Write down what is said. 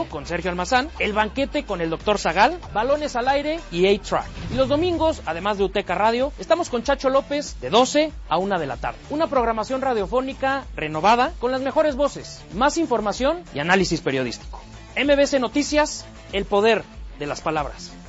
con Sergio Almazán, El Banquete con el Dr. Zagal, Balones al Aire y 8-Track. Y los domingos, además de UTECA Radio, estamos con Chacho López de 12 a 1 de la tarde. Una programación radiofónica renovada con las mejores voces, más información y análisis periodístico. MBC Noticias, el poder de las palabras.